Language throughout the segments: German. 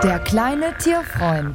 Der kleine Tierfreund.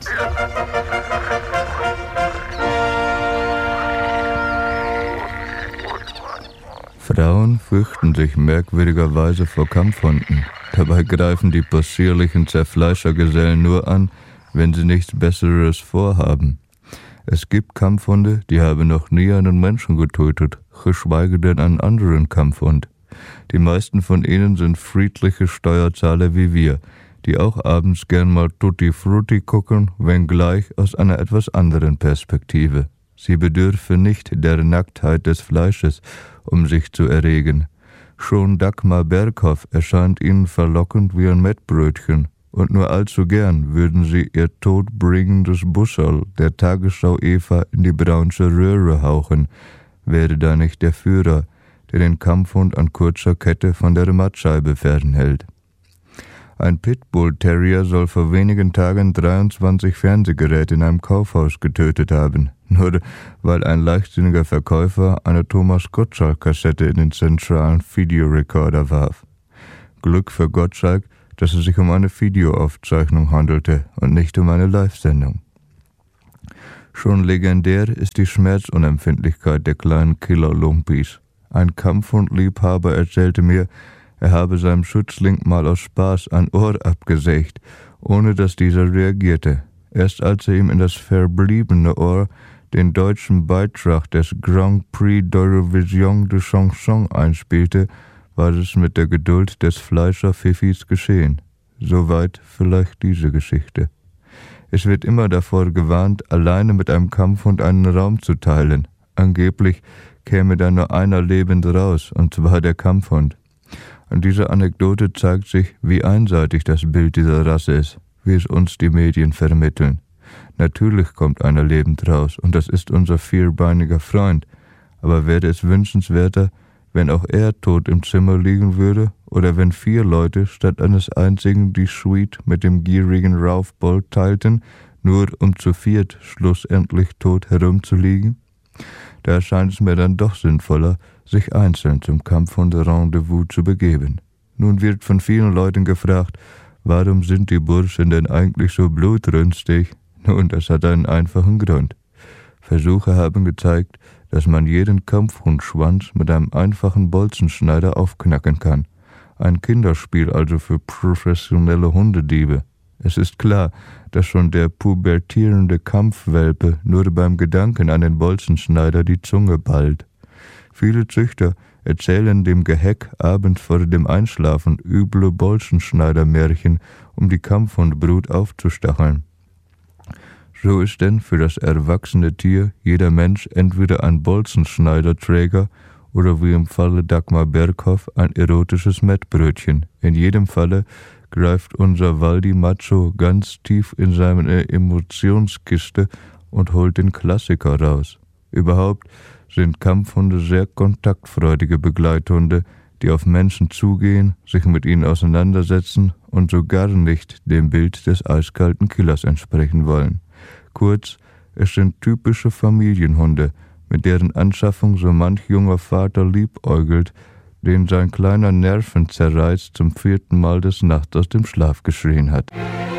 Frauen fürchten sich merkwürdigerweise vor Kampfhunden. Dabei greifen die possierlichen Zerfleischergesellen nur an, wenn sie nichts Besseres vorhaben. Es gibt Kampfhunde, die haben noch nie einen Menschen getötet, geschweige denn einen anderen Kampfhund. Die meisten von ihnen sind friedliche Steuerzahler wie wir, die auch abends gern mal Tutti Frutti gucken, wenngleich aus einer etwas anderen Perspektive. Sie bedürfen nicht der Nacktheit des Fleisches, um sich zu erregen. Schon Dagmar Berghoff erscheint ihnen verlockend wie ein Mettbrötchen, und nur allzu gern würden sie ihr todbringendes Busserl der Tagesschau Eva in die braunsche Röhre hauchen, wäre da nicht der Führer, der den Kampfhund an kurzer Kette von der Mattscheibe fernhält. Ein Pitbull-Terrier soll vor wenigen Tagen 23 Fernsehgeräte in einem Kaufhaus getötet haben, nur weil ein leichtsinniger Verkäufer eine Thomas Gottschalk-Kassette in den zentralen Videorekorder warf. Glück für Gottschalk, dass es sich um eine Videoaufzeichnung handelte und nicht um eine Live-Sendung. Schon legendär ist die Schmerzunempfindlichkeit der kleinen Killer-Lumpis. Ein Kampfhundliebhaber erzählte mir, er habe seinem Schützling mal aus Spaß ein Ohr abgesägt, ohne dass dieser reagierte. Erst als er ihm in das verbliebene Ohr den deutschen Beitrag des Grand Prix d'Eurovision de Chanson einspielte, war es mit der Geduld des Fleischer-Fifis geschehen. Soweit vielleicht diese Geschichte. Es wird immer davor gewarnt, alleine mit einem Kampfhund einen Raum zu teilen. Angeblich käme da nur einer lebend raus, und zwar der Kampfhund. An dieser Anekdote zeigt sich, wie einseitig das Bild dieser Rasse ist, wie es uns die Medien vermitteln. Natürlich kommt einer lebend raus, und das ist unser vierbeiniger Freund, aber wäre es wünschenswerter, wenn auch er tot im Zimmer liegen würde, oder wenn 4 Leute statt eines einzigen die Suite mit dem gierigen Ralph Boll teilten, nur um zu viert schlussendlich tot herumzuliegen? Da erscheint es mir dann doch sinnvoller, sich einzeln zum Kampfhund-Rendezvous zu begeben. Nun wird von vielen Leuten gefragt, warum sind die Burschen denn eigentlich so blutrünstig? Nun, das hat einen einfachen Grund. Versuche haben gezeigt, dass man jeden Kampfhundschwanz mit einem einfachen Bolzenschneider aufknacken kann. Ein Kinderspiel also für professionelle Hundediebe. Es ist klar, dass schon der pubertierende Kampfwelpe nur beim Gedanken an den Bolzenschneider die Zunge ballt. Viele Züchter erzählen dem Geheck abends vor dem Einschlafen üble Bolzenschneidermärchen, um die Kampfhundbrut aufzustacheln. So ist denn für das erwachsene Tier jeder Mensch entweder ein Bolzenschneiderträger oder wie im Falle Dagmar Berghoff ein erotisches Mettbrötchen. In jedem Falle greift unser Waldi Macho ganz tief in seine Emotionskiste und holt den Klassiker raus. Überhaupt sind Kampfhunde sehr kontaktfreudige Begleithunde, die auf Menschen zugehen, sich mit ihnen auseinandersetzen und so gar nicht dem Bild des eiskalten Killers entsprechen wollen. Kurz, es sind typische Familienhunde, mit deren Anschaffung so manch junger Vater liebäugelt, den sein kleiner Nervenzerreiß zum 4. Mal des Nachts aus dem Schlaf geschrien hat.